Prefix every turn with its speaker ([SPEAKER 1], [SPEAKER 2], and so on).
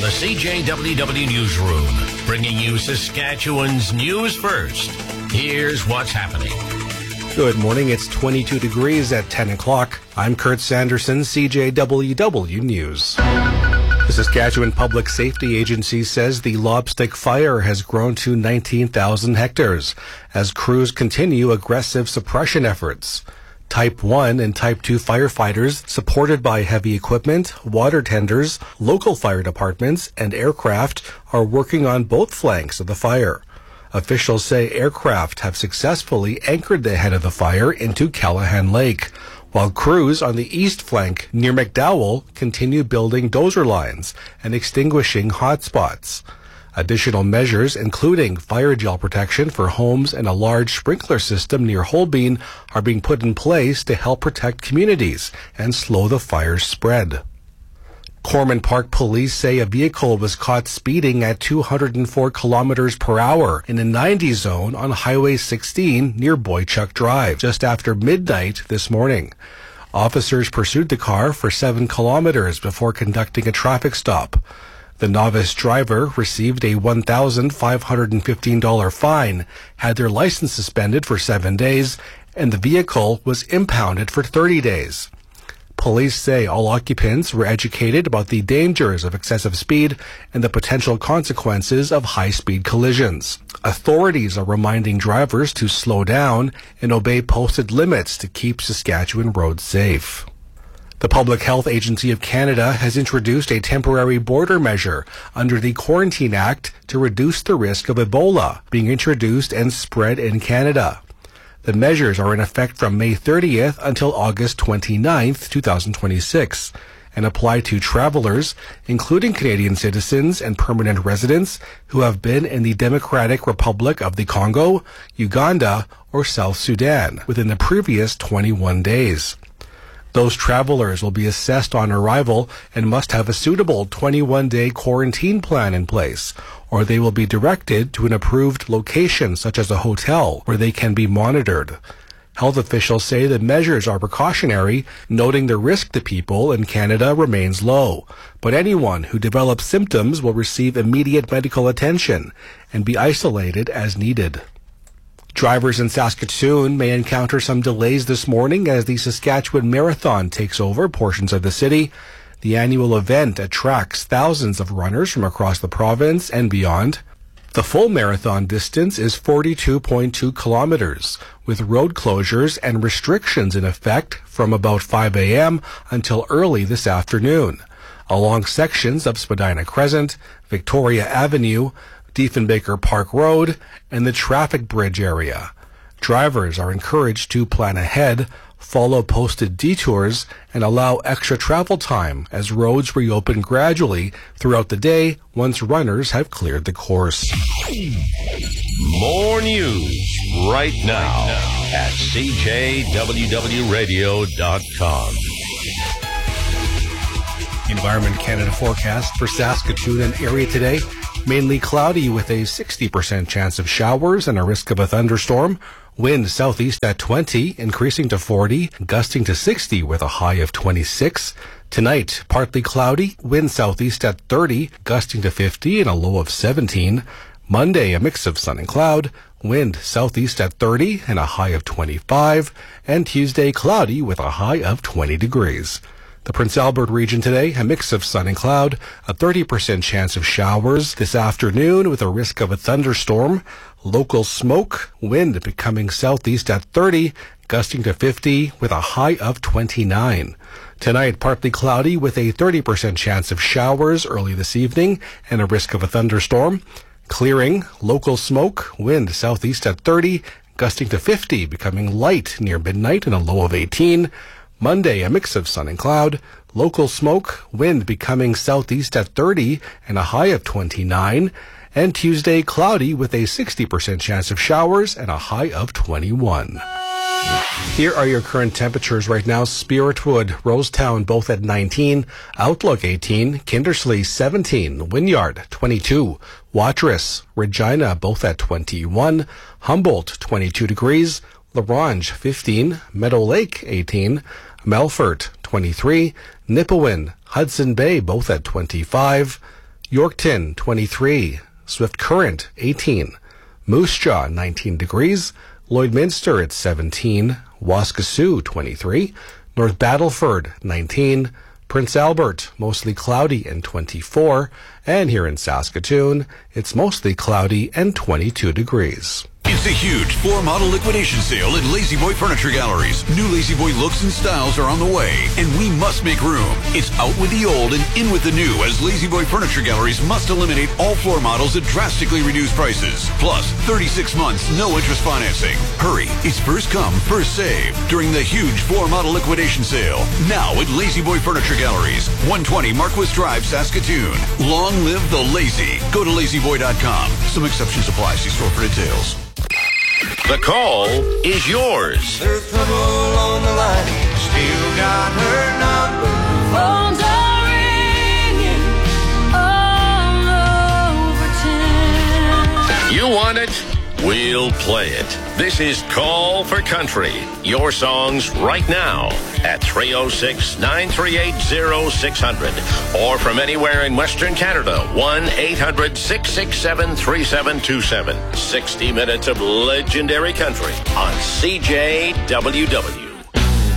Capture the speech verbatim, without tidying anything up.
[SPEAKER 1] the C J W W Newsroom, bringing you Saskatchewan's news first. Here's what's happening.
[SPEAKER 2] Good morning. It's twenty-two degrees at ten o'clock. I'm Kurt Sanderson, C J W W News. The Saskatchewan Public Safety Agency says the Lobstick fire has grown to nineteen thousand hectares as crews continue aggressive suppression efforts. Type one and Type two firefighters, supported by heavy equipment, water tenders, local fire departments, and aircraft, are working on both flanks of the fire. Officials say aircraft have successfully anchored the head of the fire into Callahan Lake, while crews on the east flank near McDowell continue building dozer lines and extinguishing hotspots. Additional measures, including fire gel protection for homes and a large sprinkler system near Holbein, are being put in place to help protect communities and slow the fire's spread. Corman Park police say a vehicle was caught speeding at two hundred four kilometers per hour in a ninety zone on Highway sixteen near Boychuk Drive just after midnight this morning. Officers pursued the car for seven kilometers before conducting a traffic stop. The novice driver received a one thousand five hundred fifteen dollars fine, had their license suspended for seven days, and the vehicle was impounded for thirty days. Police say all occupants were educated about the dangers of excessive speed and the potential consequences of high-speed collisions. Authorities are reminding drivers to slow down and obey posted limits to keep Saskatchewan roads safe. The Public Health Agency of Canada has introduced a temporary border measure under the Quarantine Act to reduce the risk of Ebola being introduced and spread in Canada. The measures are in effect from May thirtieth until August twenty-ninth, twenty twenty-six, and apply to travelers, including Canadian citizens and permanent residents who have been in the Democratic Republic of the Congo, Uganda, or South Sudan within the previous twenty-one days. Those travelers will be assessed on arrival and must have a suitable twenty-one day quarantine plan in place, or they will be directed to an approved location such as a hotel where they can be monitored. Health officials say the measures are precautionary, noting the risk to people in Canada remains low, but anyone who develops symptoms will receive immediate medical attention and be isolated as needed. Drivers in Saskatoon may encounter some delays this morning as the Saskatchewan Marathon takes over portions of the city. The annual event attracts thousands of runners from across the province and beyond. The full marathon distance is forty-two point two kilometers, with road closures and restrictions in effect from about five a.m. until early this afternoon, along sections of Spadina Crescent, Victoria Avenue, Diefenbaker Park Road, and the traffic bridge area. Drivers are encouraged to plan ahead, follow posted detours, and allow extra travel time as roads reopen gradually throughout the day once runners have cleared the course.
[SPEAKER 1] More news right now at C J W W radio dot com.
[SPEAKER 2] Environment Canada forecast for Saskatoon and area today. Mainly cloudy with a sixty percent chance of showers and a risk of a thunderstorm. Wind southeast at twenty, increasing to forty, gusting to sixty with a high of twenty-six. Tonight, partly cloudy, wind southeast at thirty, gusting to fifty and a low of seventeen. Monday, a mix of sun and cloud, wind southeast at thirty and a high of twenty-five. And Tuesday, cloudy with a high of twenty degrees. The Prince Albert region today, a mix of sun and cloud, a thirty percent chance of showers this afternoon with a risk of a thunderstorm. Local smoke, wind becoming southeast at thirty, gusting to fifty with a high of twenty-nine. Tonight, partly cloudy with a thirty percent chance of showers early this evening and a risk of a thunderstorm. Clearing, local smoke, wind southeast at thirty, gusting to fifty, becoming light near midnight and a low of eighteen. Monday, a mix of sun and cloud, local smoke, wind becoming southeast at thirty and a high of twenty-nine. And Tuesday, cloudy with a sixty percent chance of showers and a high of twenty-one. Here are your current temperatures right now. Spiritwood, Rosetown, both at nineteen. Outlook, eighteen. Kindersley, seventeen. Wynyard, twenty-two. Watrous, Regina, both at twenty-one. Humboldt, twenty-two degrees. La Ronge, fifteen. Meadow Lake, eighteen. Melfort, twenty-three. Nipawin, Hudson Bay, both at twenty-five. Yorkton, twenty-three. Swift Current, eighteen. Moose Jaw, nineteen degrees. Lloydminster at seventeen. Waskesiu, twenty-three. North Battleford, nineteen. Prince Albert, mostly cloudy and twenty-four. And here in Saskatoon, it's mostly cloudy and twenty-two degrees.
[SPEAKER 3] It's a huge floor model liquidation sale at Lazy Boy Furniture Galleries. New Lazy Boy looks and styles are on the way, and we must make room. It's out with the old and in with the new, as Lazy Boy Furniture Galleries must eliminate all floor models at drastically reduced prices. Plus, thirty-six months, no interest financing. Hurry, it's first come, first save during the huge floor model liquidation sale. Now at Lazy Boy Furniture Galleries, one twenty Marquis Drive, Saskatoon. Long live the lazy. Go to lazy boy dot com. Some exceptions apply. See store for details.
[SPEAKER 1] The call is yours.
[SPEAKER 4] There's trouble on the line. Still got her number. Phones are ringing all over town.
[SPEAKER 1] You want it? We'll play it. This is Call for Country. Your songs right now at three oh six, nine three eight, oh six hundred. Or from anywhere in Western Canada, one eight hundred, six six seven, three seven two seven. sixty minutes of legendary country on C J W W.